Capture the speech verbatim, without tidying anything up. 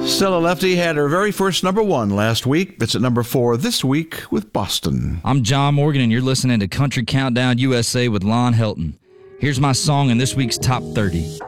Stella Lefty had her very first number one last week. It's at number four this week with Boston. I'm John Morgan, and you're listening to Country Countdown U S A with Lon Helton. Here's my song in this week's Top thirty.